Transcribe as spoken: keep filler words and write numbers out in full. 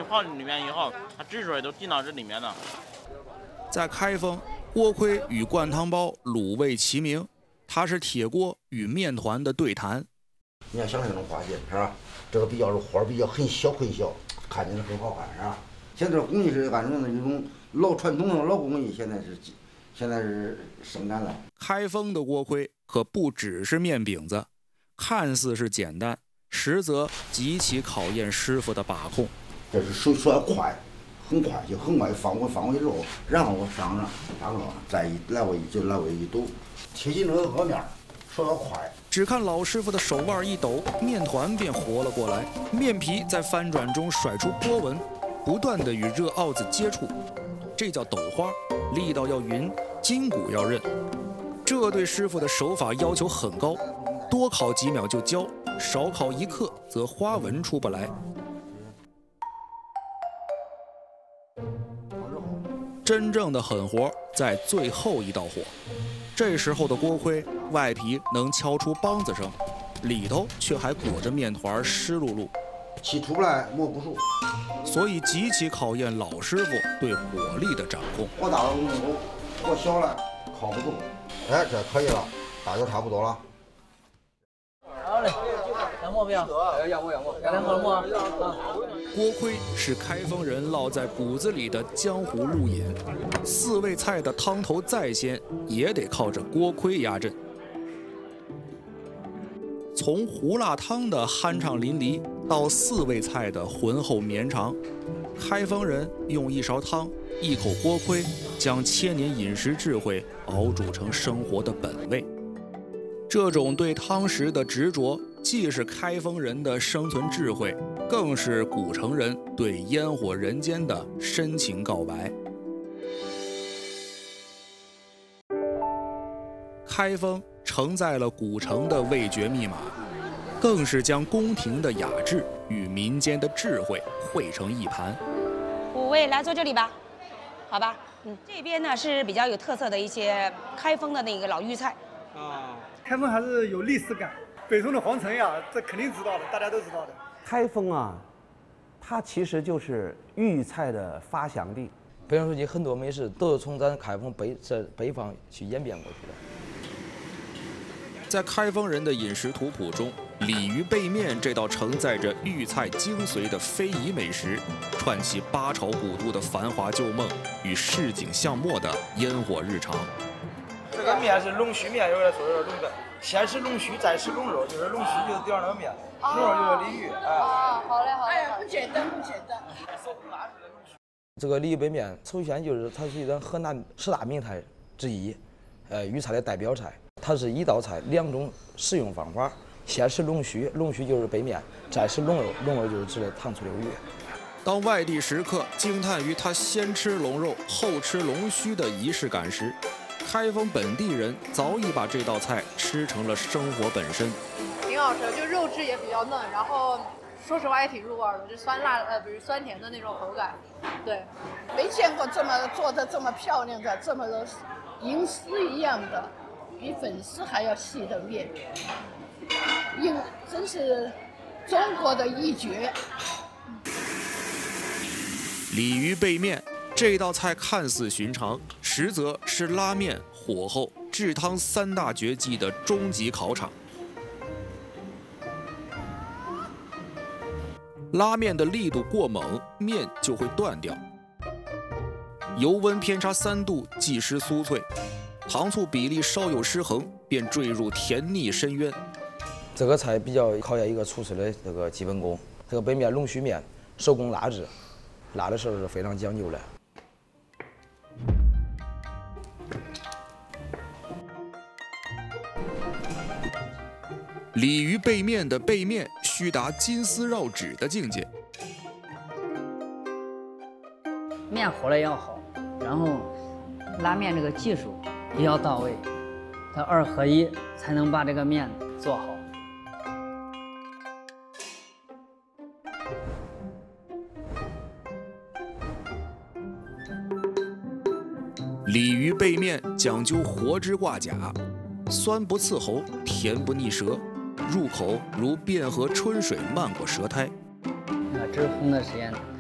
西放里面以后，它汁水都进到这里面了。 在开封，锅盔与灌汤包、卤味齐名，它是铁锅与面团的对谈。 你要像这种花蟹是吧？这个比较花比较很小很小，看起来很好看是吧？现在工艺是按照那种老传统的老工艺，现在是现在是生产了。 开封的锅盔可不只是面饼子，看似是简单，实则极其考验师傅的把控。 这是手手要快，很快就很快放过放过去之后，然后我上上上上，再一来回就来回一抖，贴近这个颚面，手要快。 只看老师傅的手腕一抖，面团便活了过来，面皮在翻转中甩出波纹，不断地与热鏊子接触，这叫抖花，力道要匀，筋骨要韧。这对师傅的手法要求很高，多烤几秒就焦，少烤一刻则花纹出不来。真正的狠活在最后一道火，这时候的锅盔外皮能敲出梆子声，里头却还裹着面团湿漉漉， 气出不来摸不熟， 所以极其考验老师傅对火力的掌控。 火大了弄手，火小了靠不住。哎，这可以了，大就差不多了。 好嘞，要馍不要？要馍要馍，要两个馍啊。 锅盔是开封人烙在骨子里的江湖路引，四味菜的汤头再鲜，也得靠着锅盔压阵。从胡辣汤的酣畅淋漓到四味菜的浑厚绵长，开封人用一勺汤、一口锅盔，将千年饮食智慧熬煮成生活的本味。这种对汤食的执着，既是开封人的生存智慧，更是古城人对烟火人间的深情告白。开封承载了古城的味觉密码，更是将宫廷的雅致与民间的智慧汇成一盘。 五位来坐这里吧，好吧？嗯，这边呢是比较有特色的一些开封的那个老豫菜。 啊，开封还是有历史感。北宋的皇城呀，这肯定知道的，大家都知道的。 开封啊，它其实就是豫菜的发祥地。 北上书记很多美食都是从咱开封北这北方去演变过去的。 在开封人的饮食图谱中，鲤鱼背面这道承载着豫菜精髓的非遗美食，串起八朝古都的繁华旧梦与市井巷陌的烟火日常。 这个面是龙须面，有点说有点龙的，先吃龙须，再吃龙肉，就是龙须就是顶上那个面，龙肉就是鲤鱼。哎， 哦，好嘞好嘞， 不简单不简单。 这个鲤鱼背面，首先就是它是咱河南十大名菜之一，呃，豫菜的代表菜。它是一道菜两种食用方法，先吃龙须，龙须就是背面，再吃龙肉，龙肉就是指的糖醋溜鱼。 当外地食客惊叹于他先吃龙肉后吃龙须的仪式感时，开封本地人早已把这道菜吃成了生活本身。 挺好吃的，就肉质也比较嫩，然后说实话也挺入味的，就酸辣呃，比如酸甜的那种口感。对， 没见过这么做的这么漂亮的，这么银丝一样的。比粉丝还要细的面，应真是中国的一绝。 鲤鱼背面这道菜看似寻常，实则是拉面、火候、制汤三大绝技的终极考场。拉面的力度过猛，面就会断掉；油温偏差三度，即失酥脆。糖醋比例稍有失衡，便坠入甜腻深渊。 这个菜比较考验一个厨师的这个基本功。这个背面龙须面手工拉制，拉的时候是非常讲究的。 鲤鱼背面的背面须达金丝绕指的境界。 面和了要好，然后拉面这个技术也要到位，它二合一才能把这个面做好。 鲤鱼背面讲究活汁挂甲，酸不刺喉，甜不腻舌，入口如汴河春水漫过舌苔。 那这是烘的时间